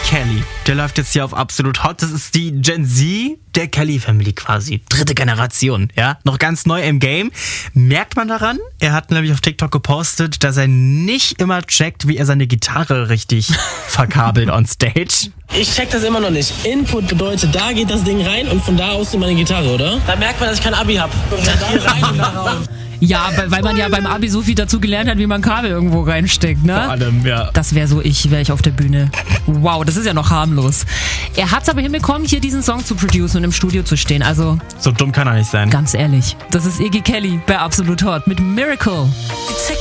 Kelly. Der läuft jetzt hier auf Absolut Hot. Das ist die Gen Z der Kelly Family quasi. 3. Generation, ja. Noch ganz neu im Game. Merkt man daran? Er hat nämlich auf TikTok gepostet, dass er nicht immer checkt, wie er seine Gitarre richtig verkabelt on stage. Ich check das immer noch nicht. Input bedeutet, da geht das Ding rein und von da aus in meine Gitarre, oder? Da merkt man, dass ich kein Abi hab. Hier rein und da raus. Ja, weil man ja beim Abi so viel dazu gelernt hat, wie man Kabel irgendwo reinsteckt, ne? Vor allem, ja. Das wäre ich auf der Bühne. Wow, das ist ja noch harmlos. Er hat es aber hinbekommen, hier diesen Song zu producen und im Studio zu stehen. Also, So dumm kann er nicht sein. ganz ehrlich, das ist Iggy Kelly bei Absolut Hot mit Miracle.